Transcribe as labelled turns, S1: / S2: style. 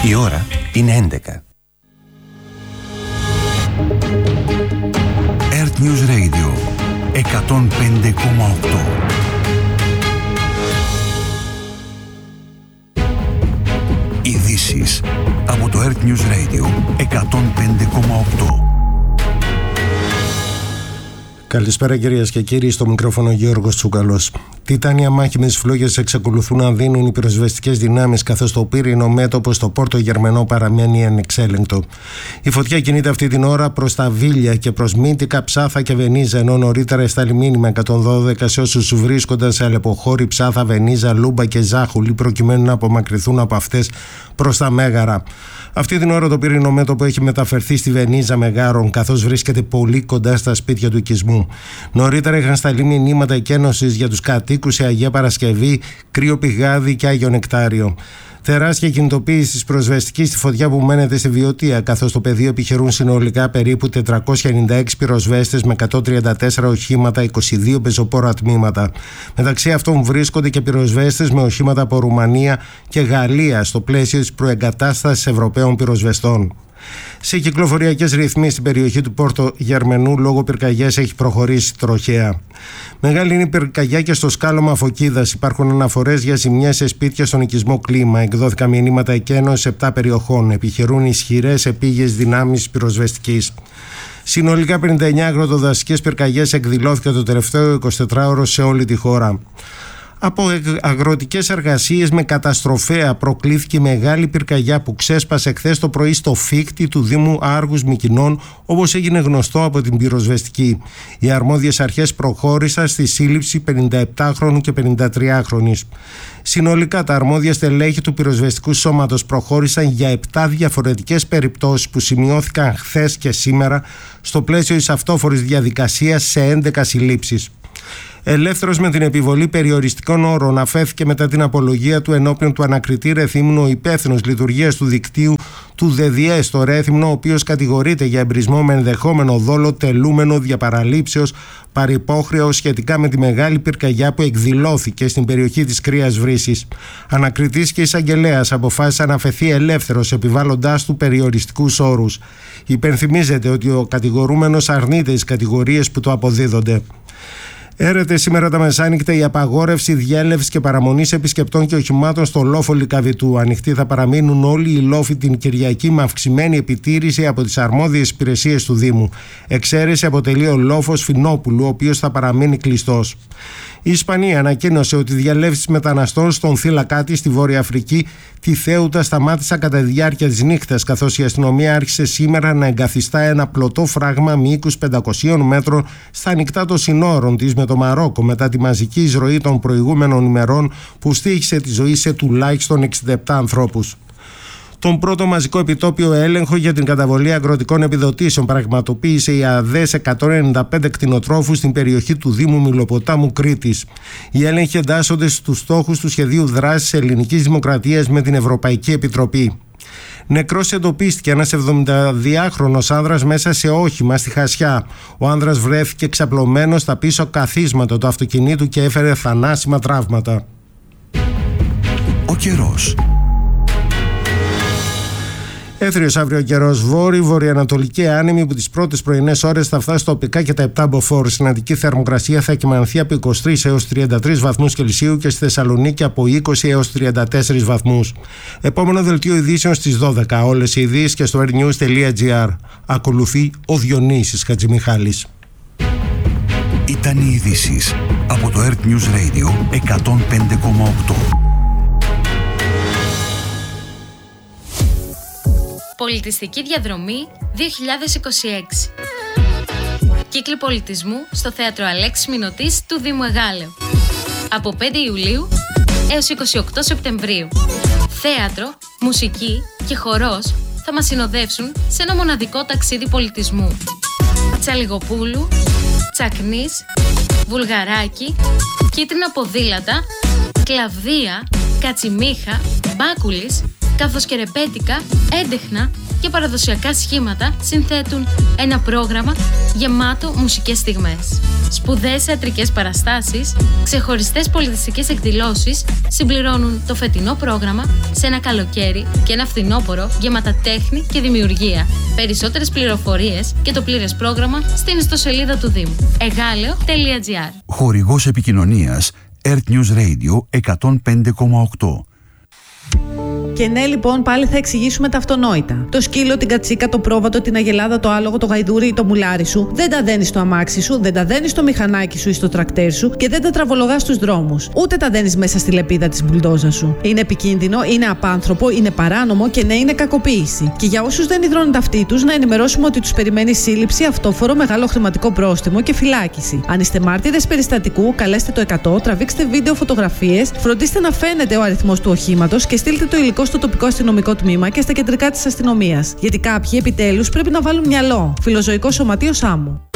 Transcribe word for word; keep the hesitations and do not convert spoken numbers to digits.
S1: Η ώρα είναι έντεκα. Earth News Radio εκατόν πέντε κόμμα οκτώ. Ειδήσεις από το Earth News Radio εκατόν πέντε κόμμα οκτώ.
S2: Καλησπέρα κυρίες και κύριοι, στο μικρόφωνο Γιώργος Τσούκαλος. Τιτάνια μάχη με τις φλόγες εξακολουθούν να δίνουν οι πυροσβεστικές δυνάμεις, καθώς το πύρινο μέτωπο στο Πόρτο Γερμενό παραμένει ανεξέλεγκτο. Η φωτιά κινείται αυτή την ώρα προς τα Βίλια και προς Μύτικα, Ψάθα και Βενίζα, ενώ νωρίτερα εστάλει μήνυμα εκατόν δώδεκα σε όσους βρίσκονταν σε Αλεποχώρη, Ψάθα, Βενίζα, Λούμπα και Ζάχουλη, προκειμένου να απομακρυνθούν από αυτές προς τα Μέγαρα. Αυτή την ώρα το πύρινο μέτωπο έχει μεταφερθεί στη Βενίζα Μεγάρων, καθώς βρίσκεται πολύ κοντά στα σπίτια του οικισμού. Νωρίτερα είχαν σταλεί μηνύματα εκένωσης για τους κατοίκους σε Αγία Παρασκευή, Κρύο Πηγάδι και Άγιο Νεκτάριο. Τεράστια κινητοποίηση της πυροσβεστικής στη φωτιά που μένεται στη Βιωτία, καθώς το πεδίο επιχειρούν συνολικά περίπου τετρακόσια ενενήντα έξι πυροσβέστες με εκατόν τριάντα τέσσερα οχήματα, είκοσι δύο πεζοπόρα τμήματα. Μεταξύ αυτών βρίσκονται και πυροσβέστες με οχήματα από Ρουμανία και Γαλλία στο πλαίσιο της προεγκατάστασης Ευρωπαίων πυροσβεστών. Σε κυκλοφοριακές ρυθμίσεις στην περιοχή του Πόρτο Γερμενού λόγω πυρκαγιάς έχει προχωρήσει τροχαία. Μεγάλη είναι η πυρκαγιά και στο σκάλωμα Φωκίδας. Υπάρχουν αναφορές για ζημιές σε σπίτια στον οικισμό Κλίμα. Εκδόθηκαν μηνύματα εκένωσης σε επτά περιοχών. Επιχειρούν ισχυρές επίγειες δυνάμεις πυροσβεστικής. Συνολικά πενήντα εννέα αγροτοδασικές πυρκαγιές εκδηλώθηκαν το τελευταίο εικοσιτετράωρο σε όλη τη χώρα. Από αγροτικές εργασίες με καταστροφέα προκλήθηκε μεγάλη πυρκαγιά που ξέσπασε χθες το πρωί στο φύκτη του Δήμου Άργους Μυκηνών, όπως έγινε γνωστό από την πυροσβεστική. Οι αρμόδιες αρχές προχώρησαν στη σύλληψη πενηνταεπτάχρονου και πενηντατριάχρονης. Συνολικά τα αρμόδια στελέχη του πυροσβεστικού σώματος προχώρησαν για επτά διαφορετικές περιπτώσεις που σημειώθηκαν χθες και σήμερα στο πλαίσιο της αυτόφορης διαδικασίας σε έντεκα συλλήψεις. Ελεύθερος με την επιβολή περιοριστικών όρων αφέθηκε μετά την απολογία του ενώπιον του ανακριτή Ρεθύμνου ο υπεύθυνος λειτουργίας του δικτύου του ΔΔΕ στο Ρέθυμνο, ο οποίος κατηγορείται για εμπρισμό με ενδεχόμενο δόλο τελούμενο διαπαραλήψεως παρυπόχρεως σχετικά με τη μεγάλη πυρκαγιά που εκδηλώθηκε στην περιοχή της Κρύας Βρύσης. Ανακριτής και εισαγγελέας αποφάσισαν να αφαιθεί ελεύθερος, επιβάλλοντάς του περιοριστικούς όρους. Υπενθυμίζεται ότι ο κατηγορούμενος αρνείται τις κατηγορίες που του αποδίδονται. Έρεται σήμερα τα μεσάνυχτα η απαγόρευση διέλευσης και παραμονής επισκεπτών και οχημάτων στο λόφο Λυκαβητού. Ανοιχτοί θα παραμείνουν όλοι οι λόφοι την Κυριακή με αυξημένη επιτήρηση από τις αρμόδιες υπηρεσίες του Δήμου. Εξαίρεση αποτελεί ο λόφος Φινόπουλου, ο οποίος θα παραμείνει κλειστός. Η Ισπανία ανακοίνωσε ότι οι διελεύσεις μεταναστών στον θύλακά της στη Βόρεια Αφρική, τη Θέουτα, σταμάτησαν κατά τη διάρκεια της νύχτας, καθώς η αστυνομία άρχισε σήμερα να εγκαθιστά ένα πλωτό φράγμα μήκους πεντακοσίων μέτρων στα ανοιχτά των συνόρων της με το Μαρόκο, μετά τη μαζική εισρωή των προηγούμενων ημερών που στοίχησε τη ζωή σε τουλάχιστον εξήντα επτά ανθρώπους. Τον πρώτο μαζικό επιτόπιο έλεγχο για την καταβολή αγροτικών επιδοτήσεων πραγματοποίησε η ΑΔΕ σε εκατόν ενενήντα πέντε κτηνοτρόφους στην περιοχή του Δήμου Μιλοποτάμου Κρήτης. Οι έλεγχοι εντάσσονται στους στόχους του σχεδίου δράσης Ελληνικής Δημοκρατίας με την Ευρωπαϊκή Επιτροπή. Νεκρός εντοπίστηκε ένας εβδομηνταδυάχρονος άνδρας μέσα σε όχημα στη Χασιά. Ο άνδρας βρέθηκε ξαπλωμένος στα πίσω καθίσματα του αυτοκινήτου και έφερε θανάσιμα τραύματα.
S1: Ο καιρός.
S2: Έθριος αύριο καιρός, βόρειο, βορειοανατολική άνεμη που τις πρώτες πρωινές ώρες θα φτάσει τοπικά και τα επτά μποφόρ. Συναντική θερμοκρασία θα κυμανθεί από είκοσι τρεις έως τριάντα τρεις βαθμούς Κελσίου και στη Θεσσαλονίκη από είκοσι έως τριάντα τέσσερις βαθμούς. Επόμενο δελτίο ειδήσεων στις δώδεκα. Όλες οι ειδήσεις και στο airnews τελεία gr. Ακολουθεί ο Διονύσης Χατζημιχάλης.
S1: Ήταν οι ειδήσεις από το Earth News Radio εκατόν πέντε κόμμα οκτώ.
S3: Πολιτιστική διαδρομή δύο χιλιάδες είκοσι έξι. Κύκλοι πολιτισμού στο Θέατρο Αλέξης Μηνωτής του Δήμου Εγάλεου. Από πέντε Ιουλίου έως είκοσι οκτώ Σεπτεμβρίου. Θέατρο, μουσική και χορός θα μας συνοδεύσουν σε ένα μοναδικό ταξίδι πολιτισμού. Τσαλιγοπούλου, Τσακνής, Βουλγαράκι, Κίτρινα Ποδήλατα, Κλαβδία, Κατσιμίχα, Μπάκουλης, καθώς και ρεπέτικα, έντεχνα και παραδοσιακά σχήματα συνθέτουν ένα πρόγραμμα γεμάτο μουσικές στιγμές. Σπουδαίες θεατρικές παραστάσεις, ξεχωριστές πολιτιστικές εκδηλώσεις συμπληρώνουν το φετινό πρόγραμμα σε ένα καλοκαίρι και ένα φθινόπωρο γεμάτα τέχνη και δημιουργία. Περισσότερες πληροφορίες και το πλήρες πρόγραμμα στην ιστοσελίδα του Δήμου εγάλεο τελεία τζι άρ.
S1: Χορηγός επικοινωνίας Earth News Radio εκατόν πέντε κόμμα οκτώ.
S4: Και ναι, λοιπόν, πάλι θα εξηγήσουμε τα αυτονόητα. Το σκύλο, την κατσίκα, το πρόβατο, την αγελάδα, το άλογο, το γαϊδούρι ή το μουλάρι σου δεν τα δένεις στο αμάξι σου, δεν τα δένεις στο μηχανάκι σου ή στο τρακτέρ σου και δεν τα τραβολογάς στους δρόμους. Ούτε τα δένεις μέσα στη λεπίδα της μπουλντόζα σου. Είναι επικίνδυνο, είναι απάνθρωπο, είναι παράνομο και ναι, είναι κακοποίηση. Και για όσους δεν υδρώνουν ταυτί τους, να ενημερώσουμε ότι τους περιμένει σύλληψη, αυτόφορο, μεγάλο χρηματικό πρόστιμο και φυλάκιση. Αν είστε μάρτυρες περιστατικού, καλέστε το εκατό, τραβήξτε βίντεο, φωτογραφίες, φροντίστε να φαίνεται ο αριθμός του οχήματος και στείλτε το υλικό στο τοπικό αστυνομικό τμήμα και στα κεντρικά της αστυνομίας. Γιατί κάποιοι επιτέλους πρέπει να βάλουν μυαλό. Φιλοζωικό Σωματείο Σάμου.